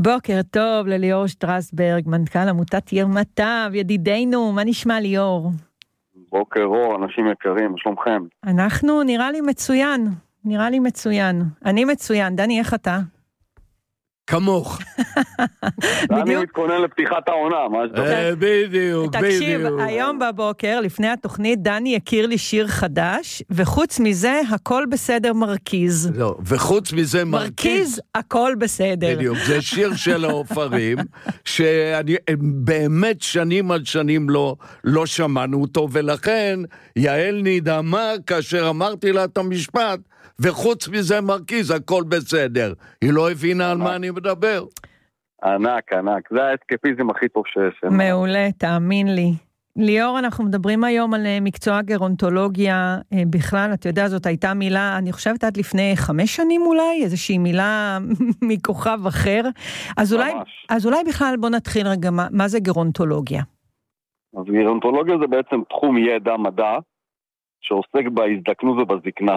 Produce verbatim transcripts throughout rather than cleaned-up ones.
בוקר טוב לליאור שטרסברג, מנכ"ל עמותת ירמתיו, ידידנו, מה נשמע ליאור? בוקר אור, אנשים יקרים, שלומכם? אנחנו נראה לי מצוין, נראה לי מצוין. אני מצוין, דני, איך אתה? כמוך. אני מתכונן לפתיחת העונה, מה שאתה? בדיוק, בדיוק. תקשיב, היום בבוקר, לפני התוכנית, דני הכיר לי שיר חדש, וחוץ מזה, הכל בסדר מרקיז. לא, וחוץ מזה מרקיז. מרקיז, הכל בסדר. בדיוק, זה שיר של העופרים, שאני באמת שנים על שנים לא, לא שמענו אותו, ולכן יעל נדהמה כאשר אמרתי לה את המשפט, וחוץ מזה מרקיז, הכל בסדר. היא לא הבינה על מה אני מדבר. ענק, ענק. זה האסקפיזם הכי טוב שיש. מעולה, תאמין לי. ליאור, אנחנו מדברים היום על מקצוע גרונטולוגיה בכלל, אתה יודע, זאת הייתה מילה, אני חושבת עד לפני חמש שנים אולי, איזושהי מילה מכוכב אחר. אז אולי, אז אולי בכלל בוא נתחיל רגע, מה, מה זה גרונטולוגיה? אז גרונטולוגיה זה בעצם תחום ידע, מדע, שעוסק בהזדקנות ובזקנה.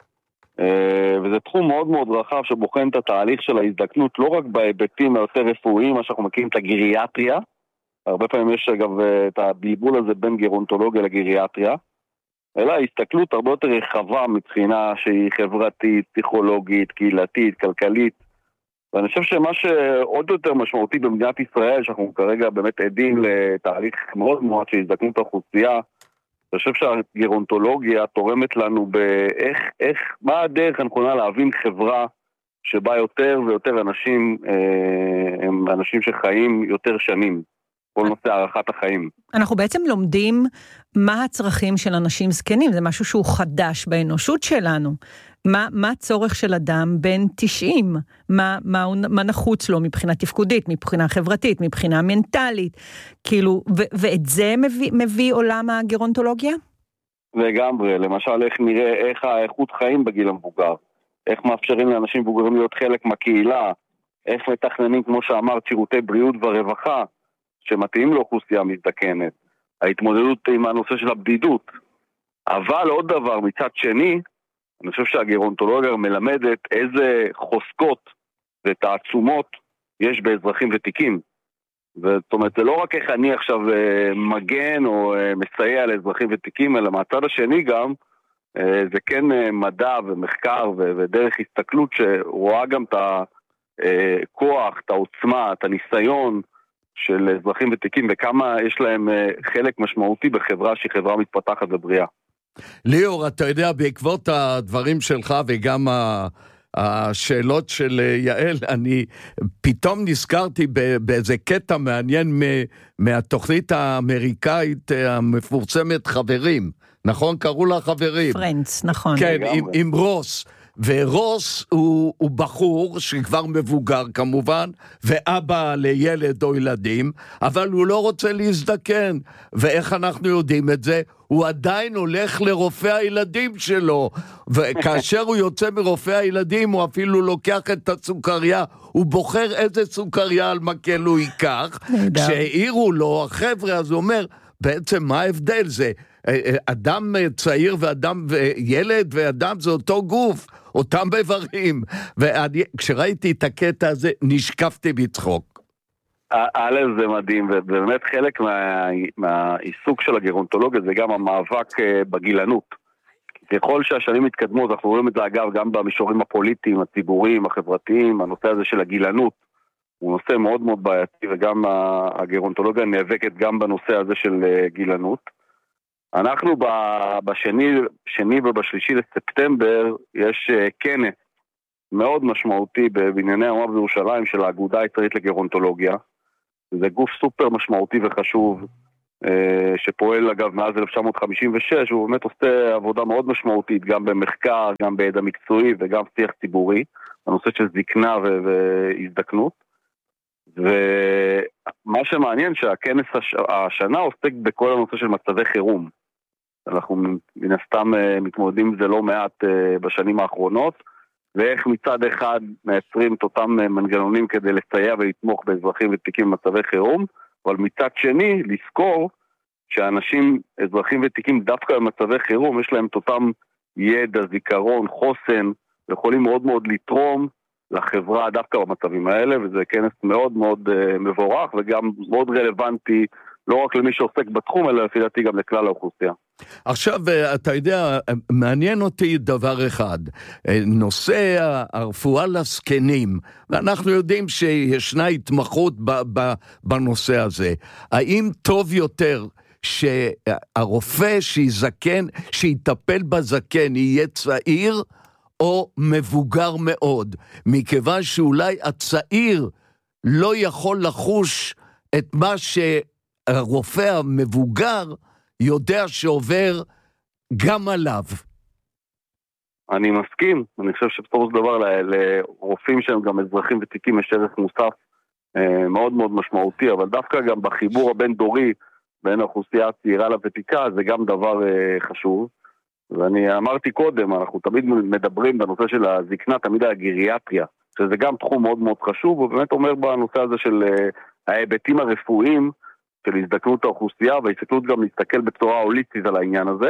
וזה תחום מאוד מאוד רחב שבוחן את התהליך של ההזדקנות לא רק בהיבטים היותר רפואיים, מה שאנחנו מכירים את הגריאטריה, הרבה פעמים יש אגב את הבלבול הזה בין גרונטולוגיה לגריאטריה, אלא הסתכלות הרבה יותר רחבה מבחינה שהיא חברתית, פסיכולוגית, קהילתית, כלכלית, ואני חושב שמה שעוד יותר משמעותי במדינת ישראל, שאנחנו כרגע באמת עדים לתהליך מאוד מאוד של הזדקנות האוכלוסייה, אני חושב שהגרונטולוגיה תורמת לנו באיך, איך, מה הדרך הנכונה להבין חברה שבה יותר ויותר אנשים אה, הם אנשים שחיים יותר שנים, כל נושא הערכת החיים. אנחנו בעצם לומדים מה הצרכים של אנשים זקנים, זה משהו שהוא חדש באנושות שלנו. מה, מה הצורך של אדם בין תשעים? מה, מה, מה נחוץ לו מבחינה תפקודית, מבחינה חברתית, מבחינה מנטלית? כאילו, ו- ואת זה מביא, מביא עולם הגרונטולוגיה? לגמרי, למשל איך נראה, איך האיכות חיים בגיל המבוגר, איך מאפשרים לאנשים מבוגרים להיות חלק מהקהילה, איך מתכננים, כמו שאמרת, שירותי בריאות ורווחה, שמתאים לאוכלוסייה מזדקנת, ההתמודדות עם הנושא של הבדידות. אבל עוד דבר, מצד שני, אני חושב שהגרונטולוגיה מלמדת איזה חוזקות ותעצומות יש באזרחים ותיקים. זאת אומרת, זה לא רק איך אני עכשיו מגן או מסייע לאזרחים ותיקים, אלא מהצד השני גם, זה כן מדע ומחקר ודרך הסתכלות שרואה גם את הכוח, את העוצמה, את הניסיון של אזרחים ותיקים, וכמה יש להם חלק משמעותי בחברה שהיא חברה מתפתחת ובריאה. ליאור, אתה יודע, בעקבות הדברים שלך וגם השאלות של יעל, אני פתאום נזכרתי באיזה קטע מעניין מהתוכנית האמריקאית המפורסמת חברים. נכון? קראו לה חברים. פרנדס, נכון. כן, עם, עם רוס. ורוס הוא, הוא בחור שכבר מבוגר כמובן, ואבא לילד או ילדים, אבל הוא לא רוצה להזדקן. ואיך אנחנו יודעים את זה? הוא עדיין הולך לרופא הילדים שלו, וכאשר הוא יוצא מרופא הילדים, הוא אפילו לוקח את הסוכריה, הוא בוחר איזה סוכריה על מקל הוא ייקח, כשהעירו לו החבר'ה, אז הוא אומר, בעצם מה ההבדל זה? אדם צעיר ואדם וילד ואדם זה אותו גוף, אותם איברים, וכשראיתי את הקטע הזה נשקפתי בצחוק. א' זה מדהים, ובאמת חלק מה, מהעיסוק של הגרונטולוגיה זה גם המאבק בגילנות. ככל שהשנים מתקדמות, אנחנו רואים את זה אגב גם במישורים הפוליטיים, הציבוריים, החברתיים, הנושא הזה של הגילנות הוא נושא מאוד מאוד בעייתי, וגם הגרונטולוגיה נאבקת גם בנושא הזה של גילנות. אנחנו בשני, שני ובשלישי לספטמבר יש כנס מאוד משמעותי בבנייני האומה בירושלים של האגודה הישראלית לגרונטולוגיה. זה גוף סופר משמעותי וחשוב שפועל אגב מאז אלף תשע מאות חמישים ושש, הוא באמת עושה עבודה מאוד משמעותית גם במחקר, גם בידע מקצועי וגם שיח ציבורי, הנושא של זקנה והזדקנות. ומה שמעניין שהכנס השנה עוסק בכל הנושא של מצבי חירום. אנחנו מן הסתם מתמודדים עם זה לא מעט בשנים האחרונות, ואיך מצד אחד מייצרים את אותם מנגנונים כדי לסייע ולתמוך באזרחים ותיקים במצבי חירום, אבל מצד שני לזכור שאנשים, אזרחים ותיקים דווקא במצבי חירום, יש להם את אותם ידע, זיכרון, חוסן, ויכולים מאוד מאוד לתרום לחברה דווקא במצבים האלה, וזה כנס מאוד מאוד מבורך, וגם מאוד רלוונטי, לא רק למי שעוסק בתחום, אלא לפי דעתי גם לכלל האוכלוסייה. עכשיו, אתה יודע, מעניין אותי דבר אחד, נושא הרפואה לזקנים, ואנחנו יודעים שישנה התמחות בנושא הזה. האם טוב יותר שהרופא שיזקן, שיטפל בזקן יהיה צעיר או מבוגר מאוד? מכיוון שאולי הצעיר לא יכול לחוש את מה שהרופא המבוגר יודע שעובר גם עליו. אני מסכים, אני חושב שבסופו של דבר לרופאים שהם גם אזרחים ותיקים יש ערך מוסף מאוד מאוד משמעותי, אבל דווקא גם בחיבור הבין דורי בין האוכלוסייה הצעירה לוותיקה זה גם דבר חשוב. ואני אמרתי קודם, אנחנו תמיד מדברים בנושא של הזקנה, תמיד הגריאטריה, שזה גם תחום מאוד מאוד חשוב, ובאמת אומר בנושא הזה של ההיבטים הרפואיים של הזדקנות האוכלוסייה, וההסתכלות גם להסתכל בצורה הוליסטית על העניין הזה.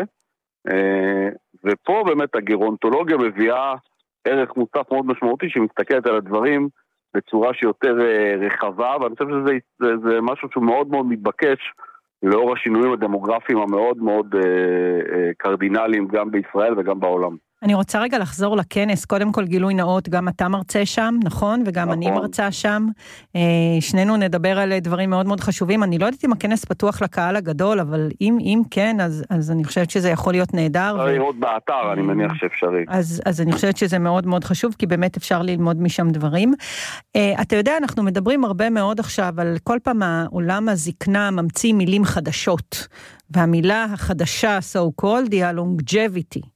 ופה באמת הגרונטולוגיה מביאה ערך מוסף מאוד משמעותי, שמסתכלת על הדברים בצורה שיותר רחבה, ואני חושב שזה זה, זה משהו שהוא מאוד מאוד מתבקש, לאור השינויים הדמוגרפיים המאוד מאוד קרדינליים גם בישראל וגם בעולם. אני רוצה רגע לחזור לכנס, קודם כל גילוי נאות, גם אתה מרצה שם, נכון? וגם נכון. אני מרצה שם. שנינו נדבר על דברים מאוד מאוד חשובים. אני לא יודעת אם הכנס פתוח לקהל הגדול, אבל אם, אם כן, אז, אז אני חושבת שזה יכול להיות נהדר. אפשר לראות ו... באתר, אני מניח שאפשרי. אז, אז אני חושבת שזה מאוד מאוד חשוב, כי באמת אפשר ללמוד משם דברים. אתה יודע, אנחנו מדברים הרבה מאוד עכשיו, על כל פעם העולם הזקנה ממציא מילים חדשות, והמילה החדשה, so called, היא ה-longevity.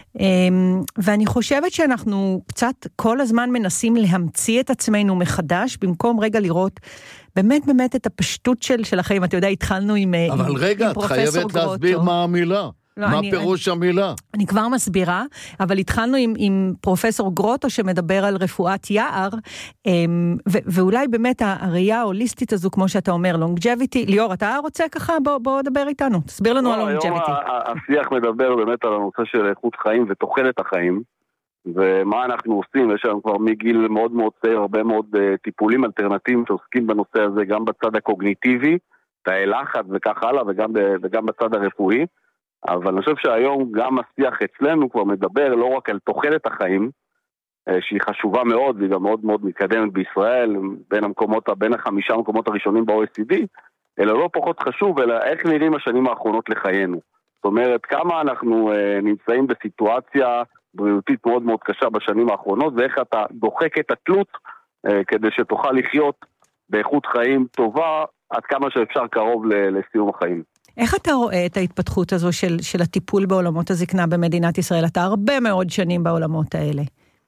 ואני חושבת שאנחנו קצת כל הזמן מנסים להמציא את עצמנו מחדש, במקום רגע לראות באמת באמת את הפשטות של, של החיים. אתה יודע, התחלנו עם, אבל עם, רגע, עם את חייבת להסביר מה המילה. לא, מה אני, פירוש אני, המילה? אני כבר מסבירה, אבל התחלנו עם, עם פרופסור גרוטו שמדבר על רפואת יער, ו, ואולי באמת הראייה ההוליסטית הזו, כמו שאתה אומר, longevity. ליאור, אתה רוצה ככה? בוא, בוא דבר איתנו, תסביר לנו על longevity. היום השיח מדבר באמת על הנושא של איכות חיים ותוחלת החיים, ומה אנחנו עושים. יש לנו כבר מגיל מאוד מאוד צעיר, הרבה מאוד uh, טיפולים אלטרנטיביים שעוסקים בנושא הזה, גם בצד הקוגניטיבי, תאי לחץ וכך הלאה, וגם, וגם בצד הרפואי. אבל אני חושב שהיום גם השיח אצלנו כבר מדבר לא רק על תוחלת החיים, שהיא חשובה מאוד, והיא גם מאוד מאוד מתקדמת בישראל, בין המקומות, בין החמישה המקומות הראשונים ב-או אי סי די, אלא לא פחות חשוב, אלא איך נראים השנים האחרונות לחיינו. זאת אומרת, כמה אנחנו נמצאים בסיטואציה בריאותית מאוד מאוד קשה בשנים האחרונות, ואיך אתה דוחק את התלות, כדי שתוכל לחיות באיכות חיים טובה, עד כמה שאפשר קרוב לסיום החיים. איך אתה רואה את ההתפתחות הזו של, של הטיפול בעולמות הזקנה במדינת ישראל? אתה הרבה מאוד שנים בעולמות האלה.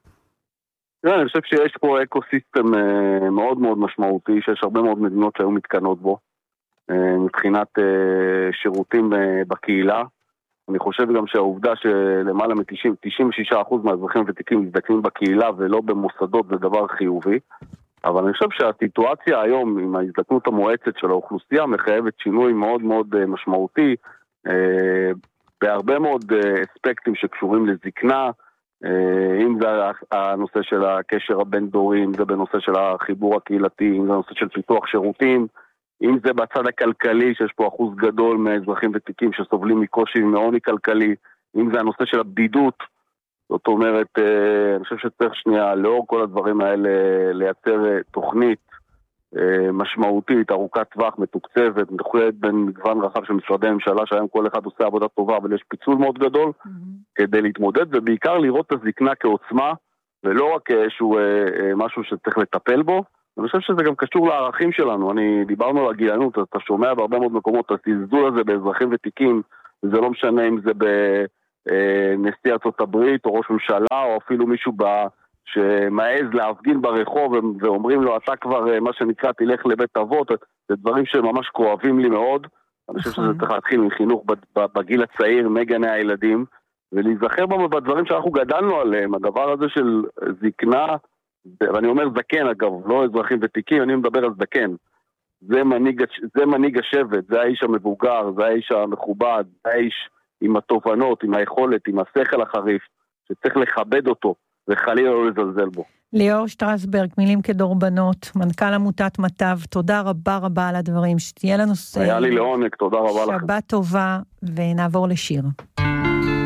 אני חושב שיש פה אקוסיסטם מאוד מאוד משמעותי, שיש הרבה מאוד מדינות שהיו מתקנות בו, מבחינת שירותים בקהילה. אני חושב גם שהעובדה שלמעלה מ-תשעים ושישה אחוז מהאזרחים הוותיקים מזדקנים בקהילה ולא במוסדות זה דבר חיובי. אבל אני חושב שהסיטואציה היום עם ההזדקנות המואצת של האוכלוסייה מחייבת שינוי מאוד מאוד משמעותי אה, בהרבה מאוד אספקטים שקשורים לזקנה, אה, אם זה הנושא של הקשר הבין דורי, אם זה בנושא של החיבור הקהילתי, אם זה הנושא של פיתוח שירותים, אם זה בצד הכלכלי שיש פה אחוז גדול מאזרחים ותיקים שסובלים מקושי מעוני כלכלי, אם זה הנושא של הבדידות. זאת אומרת, אני חושב שצריך שנייה, לאור כל הדברים האלה, לייצר תוכנית משמעותית, ארוכת טווח, מתוקצבת, מתוכלת בין מגוון רחב של משרדי ממשלה, שהיום כל אחד עושה עבודה טובה, אבל יש פיצול מאוד גדול, mm-hmm. כדי להתמודד, ובעיקר לראות את הזקנה כעוצמה, ולא רק איזשהו משהו שצריך לטפל בו. אני חושב שזה גם קשור לערכים שלנו. אני דיברנו על הגילנות, אתה שומע בהרבה מאוד מקומות, התזדול הזה באזרחים ותיקים, זה לא משנה אם זה ב... נשיא ארצות הברית או ראש ממשלה או אפילו מישהו בא שמעז להפגין ברחוב ואומרים לו אתה כבר מה שנקרא תלך לבית אבות, זה דברים שממש כואבים לי מאוד. אני חושב שזה צריך להתחיל מחינוך בגיל הצעיר מגני הילדים ולהיזכר בדברים שאנחנו גדלנו עליהם, הדבר הזה של זקנה, ואני אומר זקן אגב, לא אזרחים ותיקים, אני מדבר על זקן, זה מנהיג, זה מנהיג השבט, זה האיש המבוגר, זה האיש המכובד, זה האיש עם התובנות, עם היכולת, עם השכל החריף, שצריך לכבד אותו, וחלילה לא לזלזל בו. ליאור שטרסברג, מילים כדורבנות, מנכ"ל עמותת מטב, תודה רבה רבה על הדברים, שתהיה לנו... היה לי לעונג, תודה רבה לכם. שבת טובה, ונעבור לשיר.